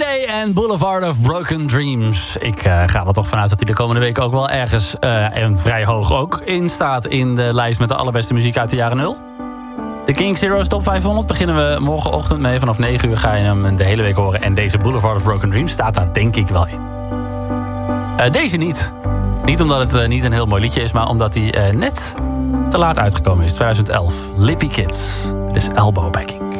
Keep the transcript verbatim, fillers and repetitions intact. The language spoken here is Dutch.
Day en Boulevard of Broken Dreams. Ik uh, ga er toch vanuit dat hij de komende week ook wel ergens... Uh, en vrij hoog ook in staat in de lijst met de allerbeste muziek uit de jaren nul. De King Zero's Top vijfhonderd beginnen we morgenochtend mee. Vanaf negen uur ga je hem de hele week horen. En deze Boulevard of Broken Dreams staat daar denk ik wel in. Uh, deze niet. Niet omdat het uh, niet een heel mooi liedje is... maar omdat hij uh, net te laat uitgekomen is. twintig elf. Lippy Kids. Dit is Elbow Backing.